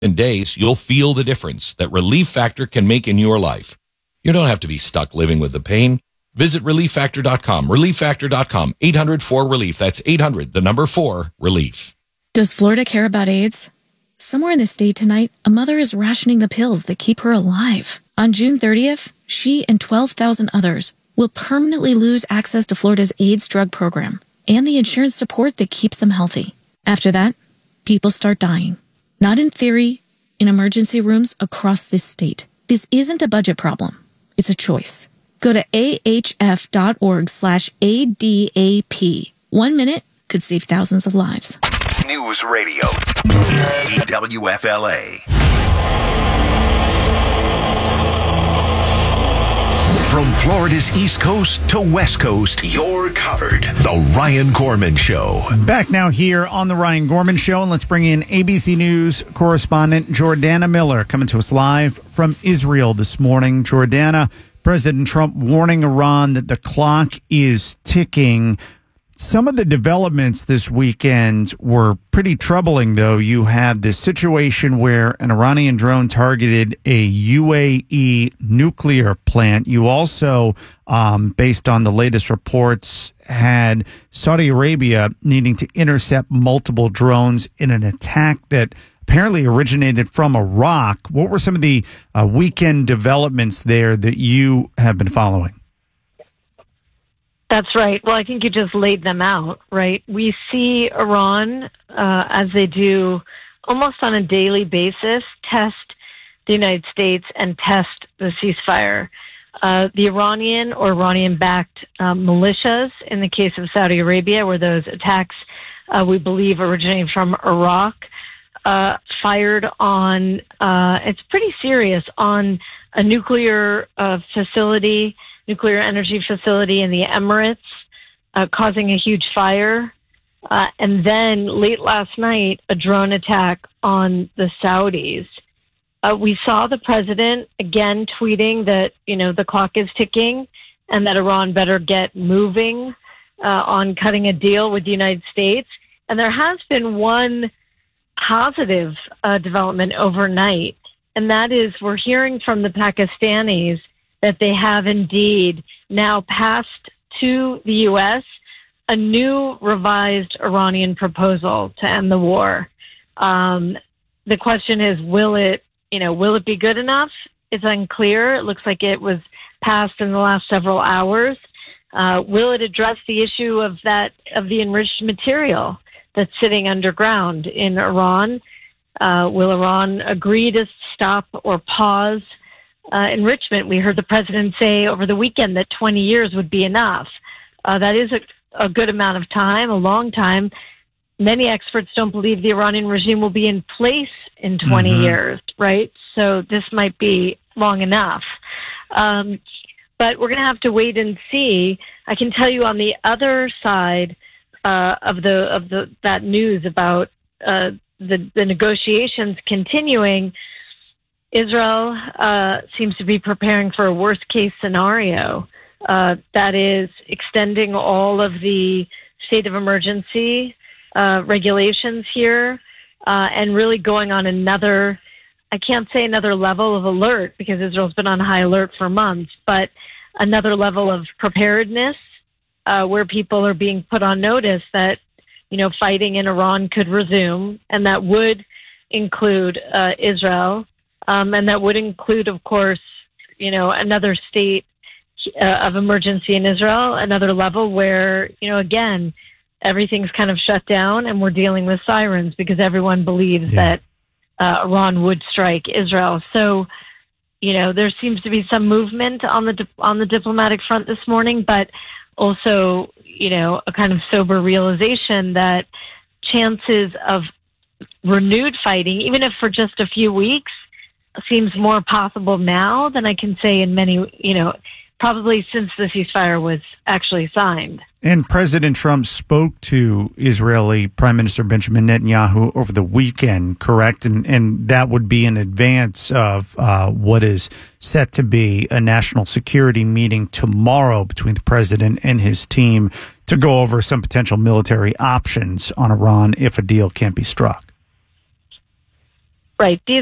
In days, you'll feel the difference that Relief Factor can make in your life. You don't have to be stuck living with the pain. Visit ReliefFactor.com. ReliefFactor.com. 800-4-RELIEF. That's 800-4-RELIEF. Does Florida care about AIDS? Somewhere in the state tonight, a mother is rationing the pills that keep her alive. On June 30th, she and 12,000 others will permanently lose access to Florida's AIDS drug program and the insurance support that keeps them healthy. After that, people start dying. Not in theory, in emergency rooms across this state. This isn't a budget problem. It's a choice. Go to ahf.org/ADAP. 1 minute could save thousands of lives. News Radio, WFLA. From Florida's East Coast to West Coast, you're covered. The Ryan Gorman Show. Back now here on The Ryan Gorman Show, and let's bring in ABC News correspondent Jordana Miller, coming to us live from Israel this morning. Jordana, President Trump warning Iran that the clock is ticking. Some of the developments this weekend were pretty troubling, though. You had this situation where an Iranian drone targeted a UAE nuclear plant. You also, based on the latest reports, had Saudi Arabia needing to intercept multiple drones in an attack that apparently originated from Iraq. What were some of the weekend developments there that you have been following? That's right. Well, I think you just laid them out, right? We see Iran, as they do almost on a daily basis, test the United States and test the ceasefire. The Iranian or Iranian-backed militias, in the case of Saudi Arabia, where those attacks, we believe, originating from Iraq, fired on, it's pretty serious, on a nuclear facility, nuclear energy facility in the Emirates, causing a huge fire. And then late last night, a drone attack on the Saudis. We saw the president again tweeting that, the clock is ticking and that Iran better get moving on cutting a deal with the United States. And there has been one positive development overnight, and that is we're hearing from the Pakistanis that they have indeed now passed to the U.S. a new revised Iranian proposal to end the war. The question is, will it be good enough? It's unclear. It looks like it was passed in the last several hours. Will it address the issue of the enriched material that's sitting underground in Iran? Will Iran agree to stop or pause enrichment? We heard the president say over the weekend that 20 years would be enough. That is a good amount of time, a long time. Many experts don't believe the Iranian regime will be in place in 20 years, right? So this might be long enough. But we're going to have to wait and see. I can tell you on the other side of that news about the negotiations continuing, Israel seems to be preparing for a worst-case scenario. That is extending all of the state of emergency regulations here and really going on another, I can't say another level of alert because Israel's been on high alert for months, but another level of preparedness where people are being put on notice that, fighting in Iran could resume, and that would include Israel. And that would include, of course, another state of emergency in Israel, another level where, again, everything's kind of shut down and we're dealing with sirens because everyone believes that Iran would strike Israel. So, there seems to be some movement on the diplomatic front this morning, but also, a kind of sober realization that chances of renewed fighting, even if for just a few weeks, seems more possible now than I can say in many, probably since the ceasefire was actually signed. And President Trump spoke to Israeli Prime Minister Benjamin Netanyahu over the weekend, correct? And that would be in advance of what is set to be a national security meeting tomorrow between the president and his team to go over some potential military options on Iran if a deal can't be struck. Right. These